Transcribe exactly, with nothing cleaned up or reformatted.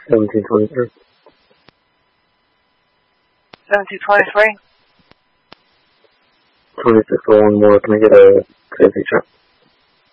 seventeen twenty-three. seventeen twenty-three? twenty-six oh one more, can I get a crazy check?